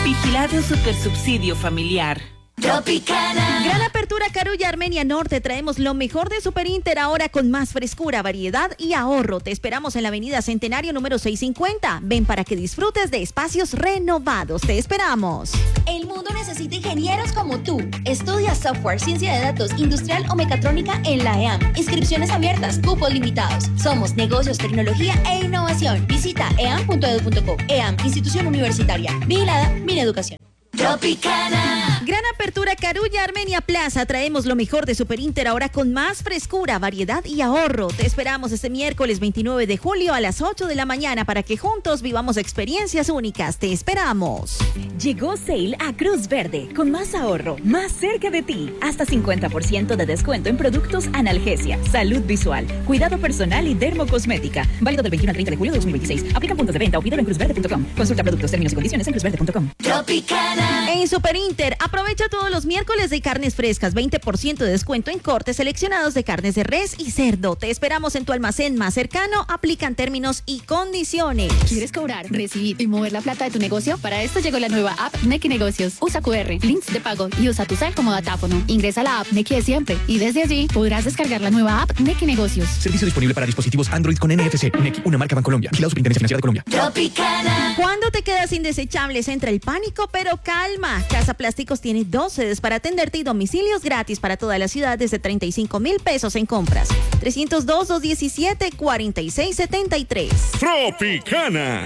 Vigilado Supersubsidio Familiar. Tropicana. Gran apertura Carulla Armenia Norte. Traemos lo mejor de Super Inter ahora con más frescura, variedad y ahorro. Te esperamos en la avenida Centenario número 650. Ven para que disfrutes de espacios renovados. Te esperamos. El mundo necesita ingenieros como tú. Estudia software, ciencia de datos, industrial o mecatrónica en la EAM. Inscripciones abiertas, cupos limitados. Somos negocios, tecnología e innovación. Visita eam.edu.co. EAM, institución universitaria. Vigilada, Mineducación. Tropicana. Gran apertura Carulla Armenia Plaza. Traemos lo mejor de Super Inter ahora con más frescura, variedad y ahorro. Te esperamos este miércoles 29 de julio a las 8 de la mañana para que juntos vivamos experiencias únicas. Te esperamos. Llegó Sale a Cruz Verde con más ahorro, más cerca de ti. Hasta 50% de descuento en productos analgesia, salud visual, cuidado personal y dermocosmética. Válido del 21 al 30 de julio de 2026. Aplican puntos de venta o pídelo en cruzverde.com. Consulta productos, términos y condiciones en cruzverde.com. Tropicana. En Super Inter, aprovecha todos los miércoles de carnes frescas, 20% de descuento en cortes seleccionados de carnes de res y cerdo. Te esperamos en tu almacén más cercano, aplican términos y condiciones. ¿Quieres cobrar, recibir y mover la plata de tu negocio? Para esto llegó la nueva app Nequi Negocios. Usa QR, links de pago y usa tu cel como datáfono. Ingresa a la app Nequi de siempre y desde allí podrás descargar la nueva app Nequi Negocios. Servicio disponible para dispositivos Android con NFC. Nequi, una marca Bancolombia. Vigilado Superintendencia Financiera de Colombia. Tropicana. Cuando te quedas sin desechables entra el pánico, pero calma. Casa Plásticos tiene 2 sedes para atenderte y domicilios gratis para toda la ciudad desde 35,000 pesos en compras. 302-217-4673. Tropicana.